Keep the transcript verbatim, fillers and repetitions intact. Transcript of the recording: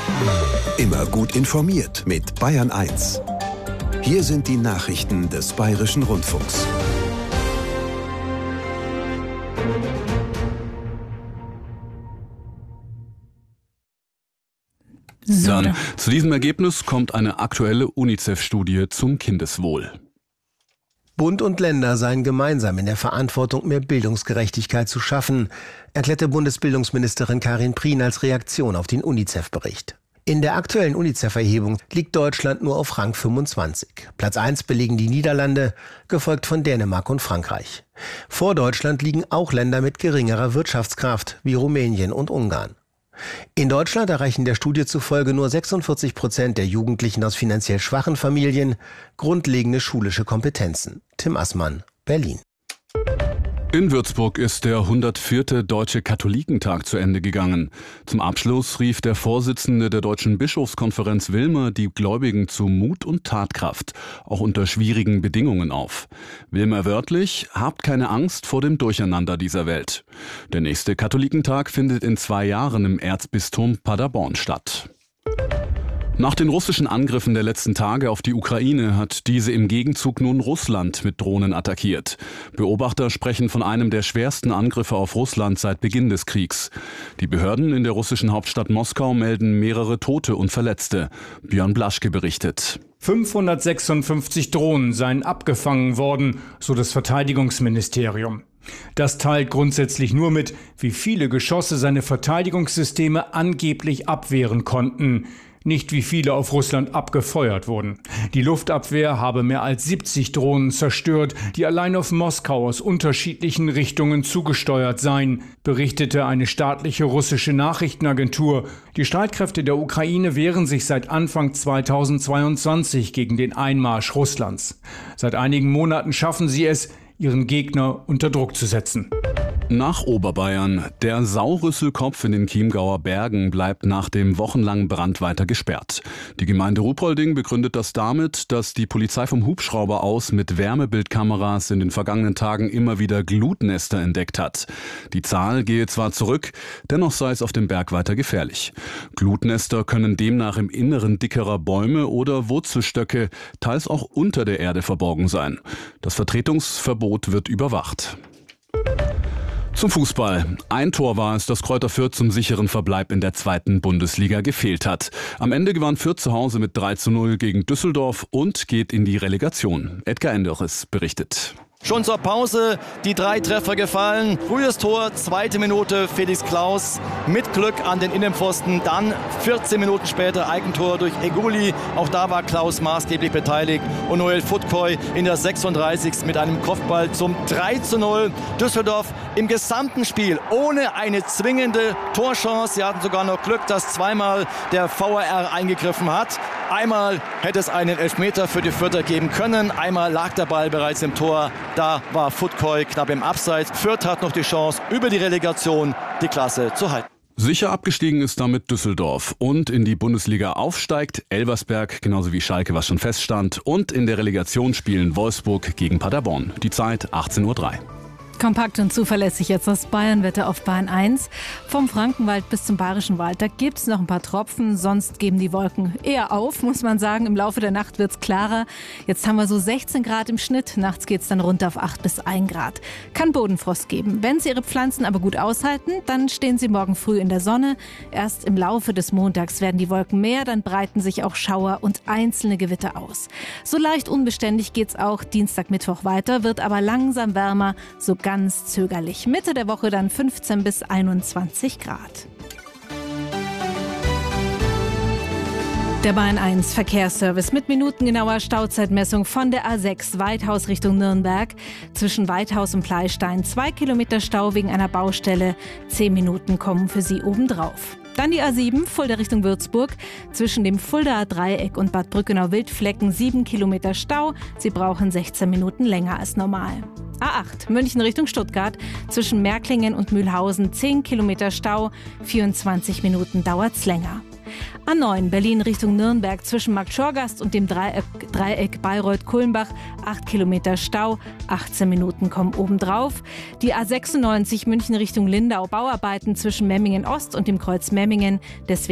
Immer gut informiert mit Bayern eins. Hier sind die Nachrichten des Bayerischen Rundfunks. So. Dann zu diesem Ergebnis kommt eine aktuelle UNICEF-Studie zum Kindeswohl. Bund und Länder seien gemeinsam in der Verantwortung, mehr Bildungsgerechtigkeit zu schaffen, erklärte Bundesbildungsministerin Karin Prien als Reaktion auf den UNICEF-Bericht. In der aktuellen UNICEF-Erhebung liegt Deutschland nur auf Rang fünfundzwanzig. Platz eins belegen die Niederlande, gefolgt von Dänemark und Frankreich. Vor Deutschland liegen auch Länder mit geringerer Wirtschaftskraft, wie Rumänien und Ungarn. In Deutschland erreichen der Studie zufolge nur sechsundvierzig Prozent der Jugendlichen aus finanziell schwachen Familien grundlegende schulische Kompetenzen. Tim Assmann, Berlin. In Würzburg ist der hundertvierte Deutsche Katholikentag zu Ende gegangen. Zum Abschluss rief der Vorsitzende der Deutschen Bischofskonferenz Wilmer die Gläubigen zu Mut und Tatkraft, auch unter schwierigen Bedingungen auf. Wilmer wörtlich: Habt keine Angst vor dem Durcheinander dieser Welt. Der nächste Katholikentag findet in zwei Jahren im Erzbistum Paderborn statt. Nach den russischen Angriffen der letzten Tage auf die Ukraine hat diese im Gegenzug nun Russland mit Drohnen attackiert. Beobachter sprechen von einem der schwersten Angriffe auf Russland seit Beginn des Kriegs. Die Behörden in der russischen Hauptstadt Moskau melden mehrere Tote und Verletzte. Björn Blaschke berichtet. fünfhundertsechsundfünfzig Drohnen seien abgefangen worden, so das Verteidigungsministerium. Das teilt grundsätzlich nur mit, wie viele Geschosse seine Verteidigungssysteme angeblich abwehren konnten. Nicht wie viele auf Russland abgefeuert wurden. Die Luftabwehr habe mehr als siebzig Drohnen zerstört, die allein auf Moskau aus unterschiedlichen Richtungen zugesteuert seien, berichtete eine staatliche russische Nachrichtenagentur. Die Streitkräfte der Ukraine wehren sich seit Anfang zweitausendzweiundzwanzig gegen den Einmarsch Russlands. Seit einigen Monaten schaffen sie es, ihren Gegner unter Druck zu setzen. Nach Oberbayern. Der Saurüsselkopf in den Chiemgauer Bergen bleibt nach dem wochenlangen Brand weiter gesperrt. Die Gemeinde Ruhpolding begründet das damit, dass die Polizei vom Hubschrauber aus mit Wärmebildkameras in den vergangenen Tagen immer wieder Glutnester entdeckt hat. Die Zahl gehe zwar zurück, dennoch sei es auf dem Berg weiter gefährlich. Glutnester können demnach im Inneren dickerer Bäume oder Wurzelstöcke, teils auch unter der Erde verborgen sein. Das Vertretungsverbot wird überwacht. Zum Fußball. Ein Tor war es, das Kräuter Fürth zum sicheren Verbleib in der zweiten Bundesliga gefehlt hat. Am Ende gewann Fürth zu Hause mit drei zu null gegen Düsseldorf und geht in die Relegation. Edgar Endores berichtet. Schon zur Pause die drei Treffer gefallen. Frühes Tor, zweite Minute Felix Klaus mit Glück an den Innenpfosten. Dann vierzehn Minuten später Eigentor durch Eguli. Auch da war Klaus maßgeblich beteiligt. Und Noel Futkoy in der sechsunddreißigsten mit einem Kopfball zum drei zu null. Düsseldorf im gesamten Spiel ohne eine zwingende Torchance. Sie hatten sogar noch Glück, dass zweimal der V A R eingegriffen hat. Einmal hätte es einen Elfmeter für die Fürther geben können. Einmal lag der Ball bereits im Tor. Da war Futkoy knapp im Abseits. Fürth hat noch die Chance, über die Relegation die Klasse zu halten. Sicher abgestiegen ist damit Düsseldorf und in die Bundesliga aufsteigt Elversberg, genauso wie Schalke, was schon feststand. Und in der Relegation spielen Wolfsburg gegen Paderborn. Die Zeit achtzehn Uhr drei. Kompakt und zuverlässig jetzt das Bayernwetter auf Bayern eins. Vom Frankenwald bis zum Bayerischen Wald, da gibt es noch ein paar Tropfen, sonst geben die Wolken eher auf, muss man sagen. Im Laufe der Nacht wird es klarer. Jetzt haben wir so sechzehn Grad im Schnitt, nachts geht es dann runter auf acht bis ein Grad. Kann Bodenfrost geben. Wenn Sie Ihre Pflanzen aber gut aushalten, dann stehen Sie morgen früh in der Sonne. Erst im Laufe des Montags werden die Wolken mehr, dann breiten sich auch Schauer und einzelne Gewitter aus. So leicht unbeständig geht es auch Dienstag, Mittwoch weiter, wird aber langsam wärmer, so ganz zögerlich. Mitte der Woche dann fünfzehn bis einundzwanzig Grad. Der Bayern eins Verkehrsservice mit minutengenauer Stauzeitmessung von der A sechs Weithaus Richtung Nürnberg. Zwischen Weithaus und Pleistein zwei Kilometer Stau wegen einer Baustelle. Zehn Minuten kommen für Sie obendrauf. Dann die A sieben, Fulda Richtung Würzburg. Zwischen dem Fuldaer Dreieck und Bad Brückenau-Wildflecken sieben Kilometer Stau. Sie brauchen sechzehn Minuten länger als normal. A acht, München Richtung Stuttgart. Zwischen Märklingen und Mühlhausen zehn Kilometer Stau. vierundzwanzig Minuten dauert's länger. A neun, Berlin Richtung Nürnberg. Zwischen Markt Schorgast und dem Dreieck, Dreieck Bayreuth-Kulmbach acht Kilometer Stau. achtzehn Minuten kommen obendrauf. Die A sechsundneunzig, München Richtung Lindau. Bauarbeiten zwischen Memmingen Ost und dem Kreuz Memmingen. Deswegen